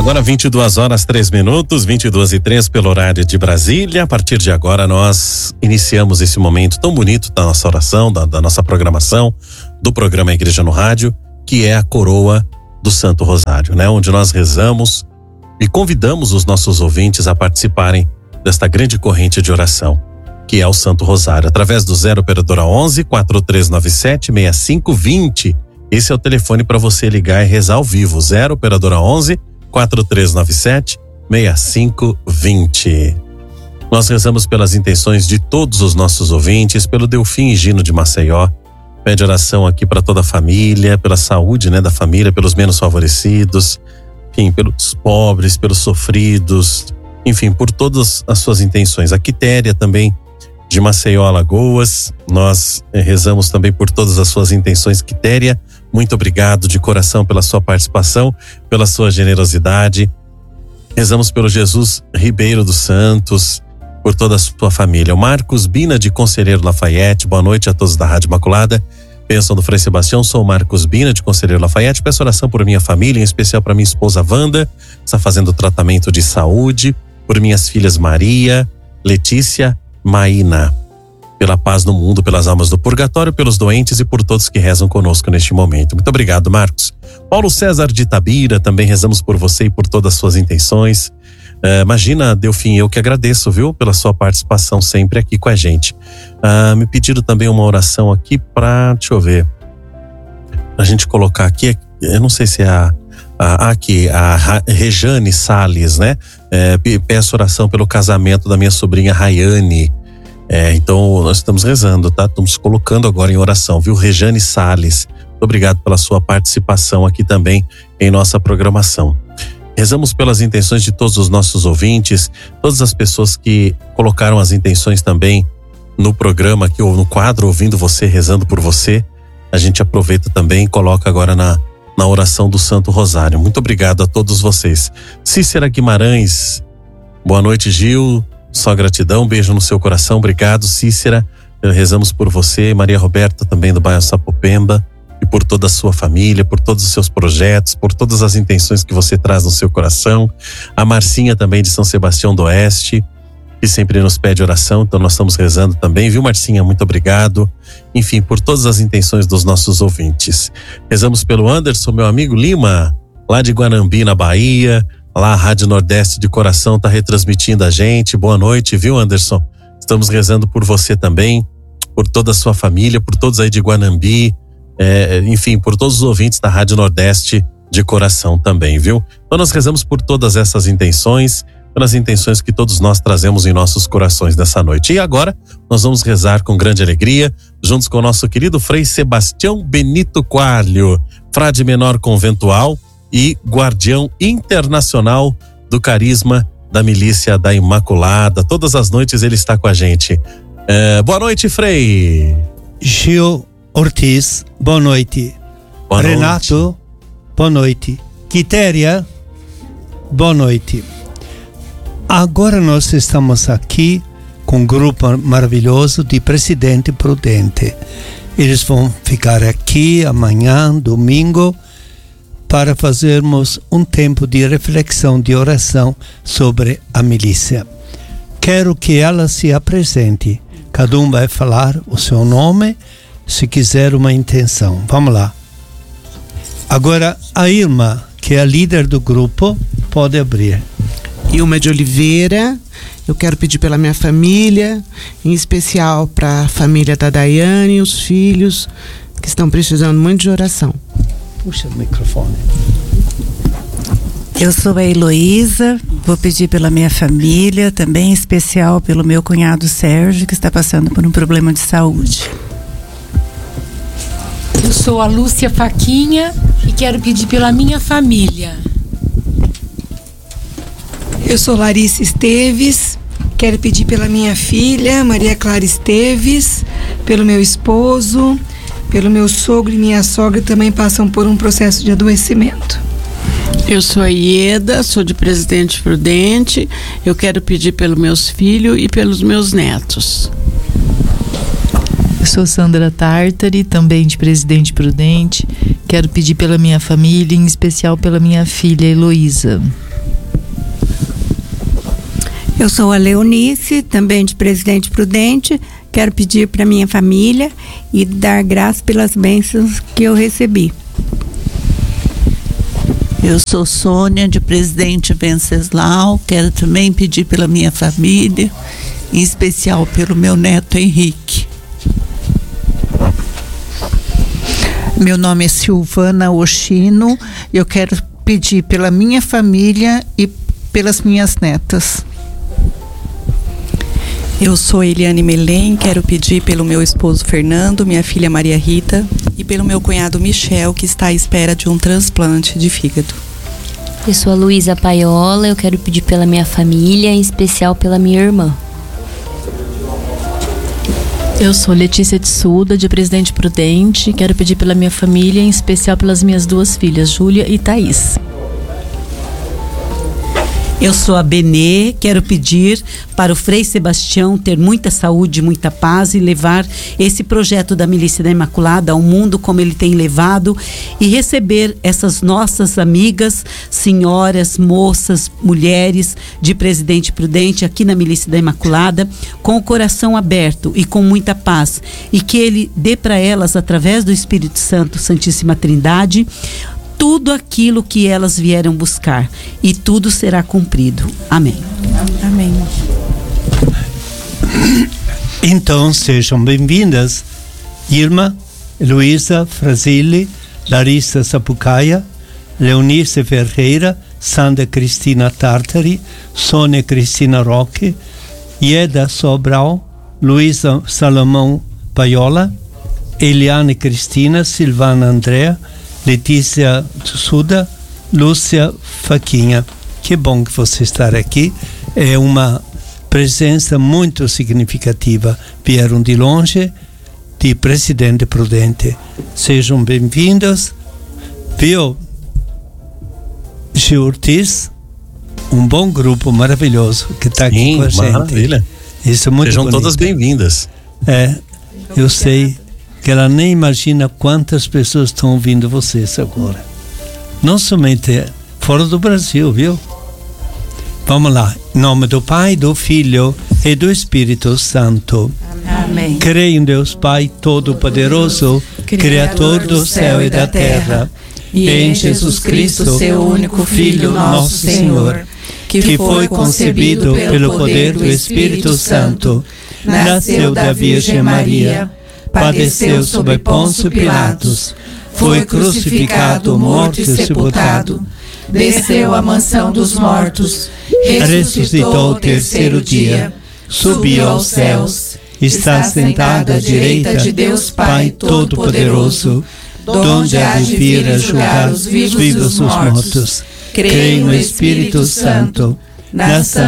Agora 22h03, 22h03 pelo horário de Brasília. A partir de agora nós iniciamos esse momento tão bonito da nossa oração, da nossa programação, do programa Igreja no Rádio, que é a coroa do Santo Rosário, né? Onde nós rezamos e convidamos os nossos ouvintes a participarem desta grande corrente de oração, que é o Santo Rosário, através do 0 operadora 11 4397 6520. Esse é o telefone para você ligar e rezar ao vivo, 0 operadora 11 4397 6520. Nós rezamos pelas intenções de todos os nossos ouvintes, pelo Delfim e Gino de Maceió. Pede oração aqui para toda a família, pela saúde, né, da família, pelos menos favorecidos, enfim, pelos pobres, pelos sofridos, enfim, por todas as suas intenções. A Quitéria também de Maceió, Alagoas. Nós rezamos também por todas as suas intenções. Quitéria, muito obrigado de coração pela sua participação, pela sua generosidade. Rezamos pelo Jesus Ribeiro dos Santos, por toda a sua família. O Marcos Bina de Conselheiro Lafayette, boa noite a todos da Rádio Imaculada. Bênção do Frei Sebastião, sou o Marcos Bina de Conselheiro Lafayette. Peço oração por minha família, em especial para minha esposa Wanda, está fazendo tratamento de saúde, por minhas filhas Maria, Letícia, Maína, pela paz no mundo, pelas almas do purgatório, pelos doentes e por todos que rezam conosco neste momento. Muito obrigado, Marcos. Paulo César de Itabira, também rezamos por você e por todas as suas intenções. Imagina, Delfim, eu que agradeço, viu, pela sua participação sempre aqui com a gente. Me pediram também uma oração aqui pra, deixa eu ver, a gente colocar aqui, eu não sei se é aqui, a Rejane Salles, né? Peço oração pelo casamento da minha sobrinha Rayane. Então nós estamos rezando, tá? Estamos colocando agora em oração, viu? Rejane Salles, muito obrigado pela sua participação aqui também em nossa programação. Rezamos pelas intenções de todos os nossos ouvintes, todas as pessoas que colocaram as intenções também no programa aqui, ou no quadro Ouvindo Você, Rezando por Você. A gente aproveita também e coloca agora na oração do Santo Rosário. Muito obrigado a todos vocês. Cícera Guimarães, boa noite, Gil. Só gratidão, beijo no seu coração. Obrigado, Cícera. Rezamos por você. Maria Roberta, também do bairro Sapopemba, e por toda a sua família, por todos os seus projetos, por todas as intenções que você traz no seu coração. A Marcinha, também de São Sebastião do Oeste, que sempre nos pede oração, então nós estamos rezando também, viu, Marcinha? Muito obrigado. Enfim, por todas as intenções dos nossos ouvintes. Rezamos pelo Anderson, meu amigo Lima, lá de Guanambi, na Bahia. Lá a Rádio Nordeste de coração está retransmitindo a gente. Boa noite, viu, Anderson? Estamos rezando por você também, por toda a sua família, por todos aí de Guanambi, enfim, por todos os ouvintes da Rádio Nordeste de coração também, viu? Então nós rezamos por todas essas intenções, pelas intenções que todos nós trazemos em nossos corações nessa noite. E agora nós vamos rezar com grande alegria, juntos com o nosso querido Frei Sebastião Benito Coelho, frade menor conventual e guardião internacional do carisma da Milícia da Imaculada. Todas as noites ele está com a gente. Boa noite, Frei. Gil Ortiz, boa noite. Boa Renato, noite. Boa noite. Quitéria, boa noite. Agora nós estamos aqui com um grupo maravilhoso de Presidente Prudente. Eles vão ficar aqui amanhã, domingo, para fazermos um tempo de reflexão, de oração sobre a milícia. Quero que ela se apresente. Cada um vai falar o seu nome, se quiser uma intenção. Vamos lá. Agora, a Irma, que é a líder do grupo, pode abrir. Ilma de Oliveira, eu quero pedir pela minha família, em especial para a família da Daiane e os filhos, que estão precisando muito de oração. Puxa o microfone. Eu sou a Heloísa, vou pedir pela minha família, também em especial pelo meu cunhado Sérgio, que está passando por um problema de saúde. Eu sou a Lúcia Faquinha e quero pedir pela minha família. Eu sou Larissa Esteves, quero pedir pela minha filha, Maria Clara Esteves, pelo meu esposo, pelo meu sogro e minha sogra, que também passam por um processo de adoecimento. Eu sou a Ieda, sou de Presidente Prudente, eu quero pedir pelos meus filhos e pelos meus netos. Eu sou Sandra Tartari, também de Presidente Prudente. Quero pedir pela minha família, em especial pela minha filha Heloísa. Eu sou a Leonice, também de Presidente Prudente. Quero pedir para minha família e dar graças pelas bênçãos que eu recebi. Eu sou Sônia, de Presidente Venceslau. Quero também pedir pela minha família, em especial pelo meu neto Henrique. Meu nome é Silvana Oshino. Eu quero pedir pela minha família e pelas minhas netas. Eu sou Eliane Melém, quero pedir pelo meu esposo Fernando, minha filha Maria Rita e pelo meu cunhado Michel, que está à espera de um transplante de fígado. Eu sou a Luísa Paiola, eu quero pedir pela minha família, em especial pela minha irmã. Eu sou Letícia de Suda, de Presidente Prudente, quero pedir pela minha família, em especial pelas minhas duas filhas, Júlia e Thaís. Eu sou a Benê, quero pedir para o Frei Sebastião ter muita saúde, muita paz e levar esse projeto da Milícia da Imaculada ao mundo como ele tem levado e receber essas nossas amigas, senhoras, moças, mulheres de Presidente Prudente aqui na Milícia da Imaculada com o coração aberto e com muita paz e que ele dê para elas, através do Espírito Santo, Santíssima Trindade, tudo aquilo que elas vieram buscar e tudo será cumprido. Amém. Amém. Então, sejam bem-vindas Irma, Luísa Frasilli, Larissa Sapucaia, Leonice Ferreira, Sandra Cristina Tartari, Sônia Cristina Roque, Ieda Sobral, Luísa Salomão Paiola, Eliane Cristina, Silvana Andrea, Letícia Suda, Lúcia Faquinha. Que bom que você está aqui. É uma presença muito significativa. Vieram de longe, de Presidente Prudente. Sejam bem-vindos. Viu, Gil Ortiz, um bom grupo maravilhoso que está aqui com a gente. Maravilha. Isso é muito Sejam bonito. todas bem-vindas. Eu sei que ela nem imagina quantas pessoas estão ouvindo vocês agora. Não somente fora do Brasil, viu? Vamos lá. Em nome do Pai, do Filho e do Espírito Santo. Amém. Creio em Deus Pai Todo-Poderoso, Criador do céu e da terra, e em Jesus Cristo, seu único Filho, nosso Senhor, que foi concebido pelo poder do Espírito Santo, nasceu da Virgem Maria, padeceu sob Pôncio Pilatos, foi crucificado, morto e sepultado, desceu à mansão dos mortos, ressuscitou ao terceiro dia, subiu aos céus, está sentado à direita de Deus Pai Todo-Poderoso, donde há de vir a julgar os vivos e os mortos. Creio no Espírito Santo, na